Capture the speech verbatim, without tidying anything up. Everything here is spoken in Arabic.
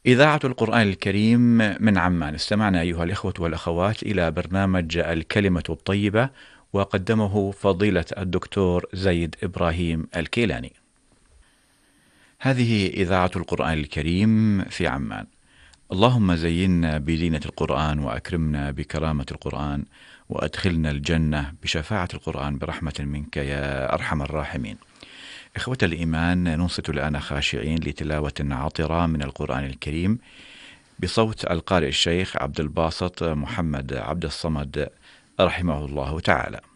إذاعة القرآن الكريم من عمان. استمعنا أيها الإخوة والأخوات إلى برنامج الكلمة الطيبة، وقدمه فضيلة الدكتور زيد إبراهيم الكيلاني. هذه إذاعة القرآن الكريم في عمان. اللهم زينا بزينة القرآن، وأكرمنا بكرامة القرآن، وأدخلنا الجنة بشفاعة القرآن برحمة منك يا أرحم الراحمين. إخوة الإيمان، ننصت الآن خاشعين لتلاوة عطرة من القرآن الكريم بصوت القارئ الشيخ عبد الباسط محمد عبد الصمد رحمه الله تعالى.